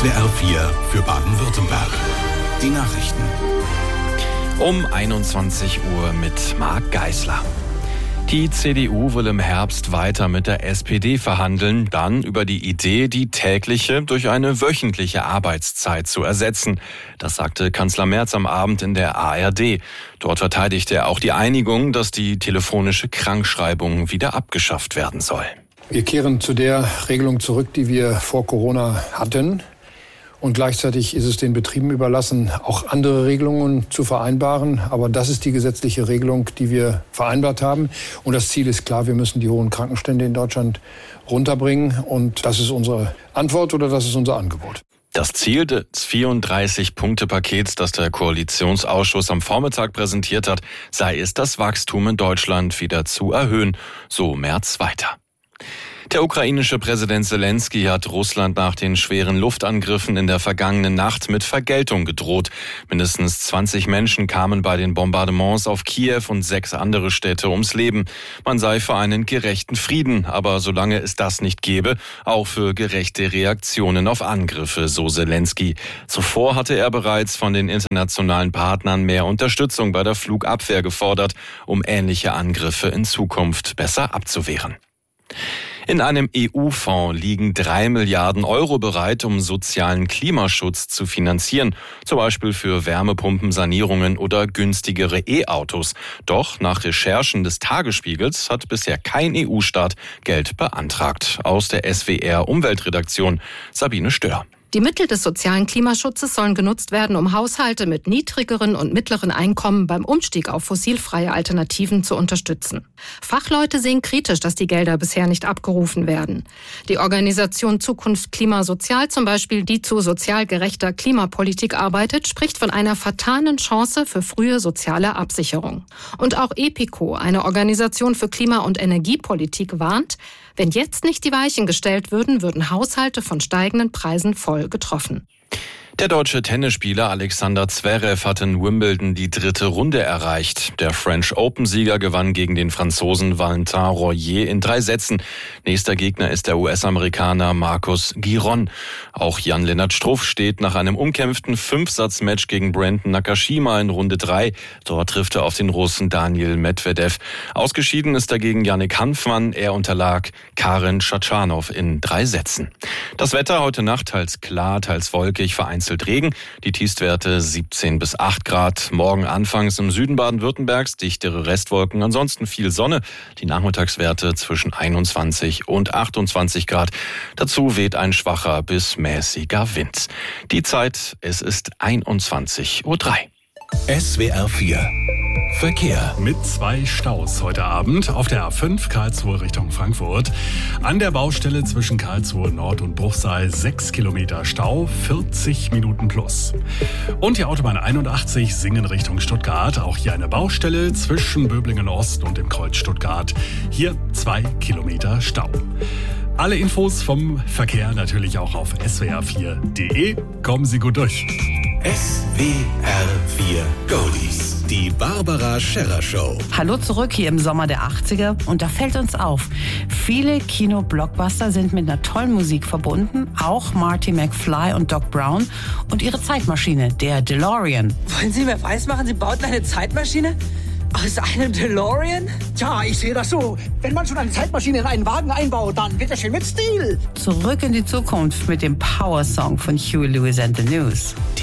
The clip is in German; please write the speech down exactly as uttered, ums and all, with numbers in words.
S W R vier für Baden-Württemberg. Die Nachrichten. Um einundzwanzig Uhr mit Marc Geisler. Die C D U will im Herbst weiter mit der S P D verhandeln, dann über die Idee, die tägliche durch eine wöchentliche Arbeitszeit zu ersetzen. Das sagte Kanzler Merz am Abend in der A R D. Dort verteidigte er auch die Einigung, dass die telefonische Krankschreibung wieder abgeschafft werden soll. Wir kehren zu der Regelung zurück, die wir vor Corona hatten. Und gleichzeitig ist es den Betrieben überlassen, auch andere Regelungen zu vereinbaren. Aber das ist die gesetzliche Regelung, die wir vereinbart haben. Und das Ziel ist klar, wir müssen die hohen Krankenstände in Deutschland runterbringen. Und das ist unsere Antwort oder das ist unser Angebot. Das Ziel des vierunddreißig-Punkte-Pakets, das der Koalitionsausschuss am Vormittag präsentiert hat, sei es, das Wachstum in Deutschland wieder zu erhöhen. So Merz weiter. Der ukrainische Präsident Selenskyj hat Russland nach den schweren Luftangriffen in der vergangenen Nacht mit Vergeltung gedroht. Mindestens zwanzig Menschen kamen bei den Bombardements auf Kiew und sechs andere Städte ums Leben. Man sei für einen gerechten Frieden, aber solange es das nicht gäbe, auch für gerechte Reaktionen auf Angriffe, so Selenskyj. Zuvor hatte er bereits von den internationalen Partnern mehr Unterstützung bei der Flugabwehr gefordert, um ähnliche Angriffe in Zukunft besser abzuwehren. In einem E U-Fonds liegen drei Milliarden Euro bereit, um sozialen Klimaschutz zu finanzieren, zum Beispiel für Wärmepumpensanierungen oder günstigere E-Autos. Doch nach Recherchen des Tagesspiegels hat bisher kein E U-Staat Geld beantragt. Aus der S W R-Umweltredaktion Sabine Stör. Die Mittel des sozialen Klimaschutzes sollen genutzt werden, um Haushalte mit niedrigeren und mittleren Einkommen beim Umstieg auf fossilfreie Alternativen zu unterstützen. Fachleute sehen kritisch, dass die Gelder bisher nicht abgerufen werden. Die Organisation Zukunft Klima Sozial zum Beispiel, die zu sozial gerechter Klimapolitik arbeitet, spricht von einer vertanen Chance für frühe soziale Absicherung. Und auch EPICO, eine Organisation für Klima- und Energiepolitik, warnt, wenn jetzt nicht die Weichen gestellt würden, würden Haushalte von steigenden Preisen voll getroffen. Der deutsche Tennisspieler Alexander Zverev hat in Wimbledon die dritte Runde erreicht. Der French Open-Sieger gewann gegen den Franzosen Valentin Royer in drei Sätzen. Nächster Gegner ist der U S-Amerikaner Marcus Giron. Auch Jan-Lennart Struff steht nach einem umkämpften Fünfsatz-Match gegen Brandon Nakashima in Runde drei. Dort trifft er auf den Russen Daniil Medvedev. Ausgeschieden ist dagegen Yannick Hanfmann. Er unterlag Karen Schachanow in drei Sätzen. Das Wetter heute Nacht teils klar, teils wolkig, vereinzelt Regen, die Tiefstwerte siebzehn bis acht Grad. Morgen anfangs im Süden Baden-Württembergs dichtere Restwolken, ansonsten viel Sonne. Die Nachmittagswerte zwischen einundzwanzig und achtundzwanzig Grad. Dazu weht ein schwacher bis mäßiger Wind. Die Zeit, es ist einundzwanzig Uhr drei. S W R vier Verkehr. Mit zwei Staus heute Abend auf der A fünf Karlsruhe Richtung Frankfurt. An der Baustelle zwischen Karlsruhe Nord und Bruchsal sechs Kilometer Stau, vierzig Minuten plus. Und die Autobahn einundachtzig Singen Richtung Stuttgart. Auch hier eine Baustelle zwischen Böblingen Ost und dem Kreuz Stuttgart. Hier zwei Kilometer Stau. Alle Infos vom Verkehr natürlich auch auf S W R vier Punkt de. Kommen Sie gut durch. S W R vier Goldies. Die Barbara Scherrer Show. Hallo zurück hier im Sommer der achtziger. Und da fällt uns auf, viele Kino-Blockbuster sind mit einer tollen Musik verbunden. Auch Marty McFly und Doc Brown und ihre Zeitmaschine, der DeLorean. Wollen Sie mir weismachen, Sie bauten eine Zeitmaschine? Aus einem DeLorean? Tja, ich sehe das so. Wenn man schon eine Zeitmaschine in einen Wagen einbaut, dann wird das schön mit Stil. Zurück in die Zukunft mit dem Power-Song von Huey Lewis and the News. Die